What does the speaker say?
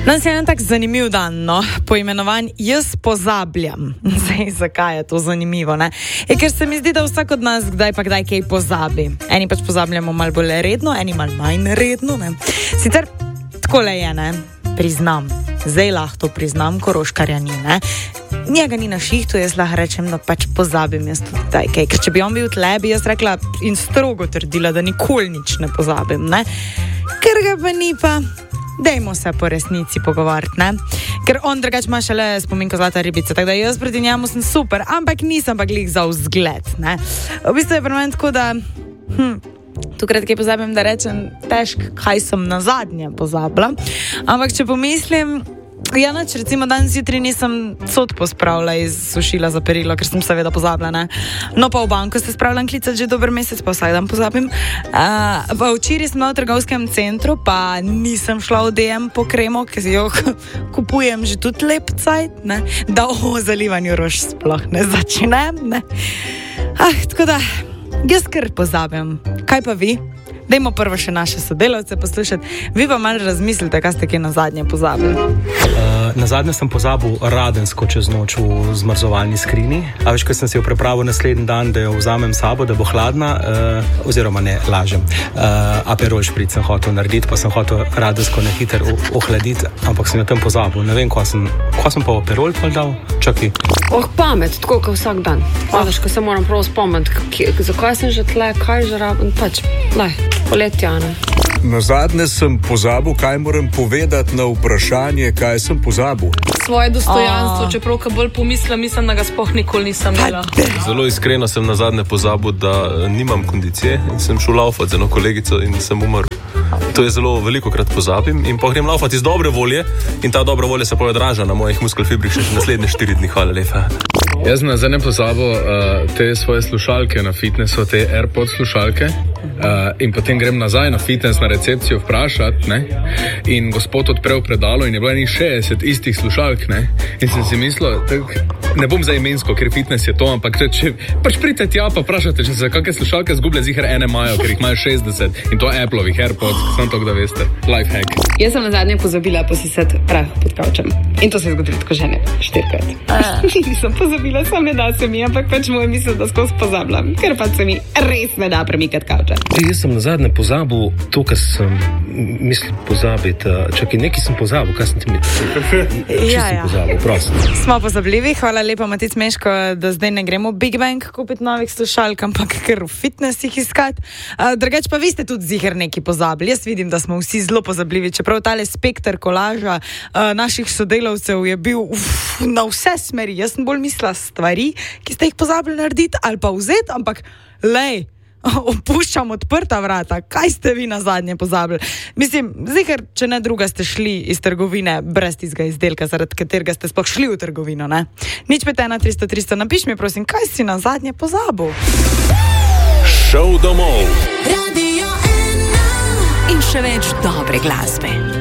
Danes je en tak zanimiv dan, no? Poimenovan Jaz pozabljam. Zdaj, zakaj je to zanimivo, ne? Ker se mi zdi, da vsak od nas kdaj pa kdaj kaj pozabi. Eni pač pozabljamo malo bolj redno, eni malo manj redno, ne? Sicer takole je, ne? Priznam. Zdaj lahko to priznam, Koroškarja ni, ne? Njega ni na šihtu, jaz lahko rečem, da pač pozabim jaz tudi taj kaj. Ker če bi on bil tle, bi jaz rekla in strogo trdila, da nikoli nič ne pozabim, ne? Ker ga pa ni pa... Dajmo se po resnici pogovoriti, ne? Ker on drugač ima šele spominko zlata ribica, tako da jaz proti njemu sem super, ampak nisem pa glih za vzgled, ne? V bistvu je pri meni tako, da tukaj kaj pozabim, da rečem težko, kaj sem nazadnje pozabila, ampak če pomislim, ja, nač, recimo danes jutri nisem sodpo spravila iz sušila za perilo, ker sem seveda pozabila, ne? No pa v banko se spravljam klicati že dober mesec, pa vsak dan pozabim. Pa včeraj sem bila v trgovskem centru, pa nisem šla v DM po kremo, ker si jo kupujem že tudi lep cajt, ne? Da o zalivanju rož sploh ne začinem, ne? Tako da, jaz kar pozabim. Kaj pa vi? Dajmo prvo še naše sodelavce poslušati. Vi pa malo razmislite, kaj ste kaj nazadnje pozabili. Nazadnje sem pozabil radensko čez noč v zmrzovalni skrini. A veš, ko sem si jo pripravil naslednji dan, da jo vzamem sabo, da bo hladna, oziroma ne, lažem. Aperol špric sem hotel narediti, pa sem hotel radensko nehiter ohladiti, ampak sem jo tam pozabil. Ne vem, ko sem pa Aperol dal. Čakaj. Pamet, tako kot vsak dan. Veš, ko se moram prav spomniti, zakaj sem že tle, kaj že rabim, pač, poletja, ne. Nazadnje sem pozabil, kaj moram povedati na vprašanje, kaj sem pozabil. Svoje dostojanstvo, čeprav ka bolj pomislim, mislim, da ga sploh nikoli nisem imela. Zelo iskreno sem nazadnje pozabil, da nimam kondicije in sem šel laufati z eno kolegico in sem umrl. To je zelo velikokrat pozabim in pa grem laufati iz dobre volje in ta dobra volja se odraža na mojih muskelfibrih še naslednje 4 dni. Hvala lepa. Jaz sem nazadnje pozabil te svoje slušalke na fitnessu, te AirPod slušalke, in potem grem nazaj na fitness, na recepcijo vprašati, ne? In gospod odprel predalo in je bilo enih 60 istih slušalk, ne? In sem si mislil, ne bom za imensko, ker fitness je to, ampak če pač pridete tja pa vprašate, če se kakšne slušalke zgublja, ziher ene imajo, ker jih imajo 60 in to Appleovih AirPods, sem to, da veste. Lifehack. Jaz sem nazadnje pozabila posisati prah pod kavčem. In to se je zgodilo tako že ne 4-krat. Nisem pozabila, sam ne da se mi, ampak pač moj misel, da skozi pozabljam, ker pač se mi res ne da premikati kavča. Jaz sem nazadnje pozabil to, kar sem mislil pozabiti. Čakaj, nekaj sem pozabil, kaj sem ti mislil? Sem pozabil, prosim. Smo pozabljivi, hvala lepa Matic Meško, da zdaj ne gremo v Big Bang kupiti novih slušalk, ampak ker v fitnessih iskati. Drugač pa vi ste tudi ziher nekaj pozabili. Jaz vidim, da smo vsi zelo pozabljivi, čeprav tale spekter kolaža naših sodelavcev je bil na vse smeri. Jaz sem bolj mislila stvari, ki ste jih pozabili narediti ali pa vzeti, ampak lej, opuščam odprta vrata. Kaj ste vi nazadnje pozabili? Mislim, ziher, če ne druga ste šli iz trgovine brez tistega izdelka, zaradi katerega ste sploh šli v trgovino, ne? Nič 5130300, napiš mi prosim, kaj si nazadnje pozabil? Šov domov. Radio 1 in še več dobre glasbe.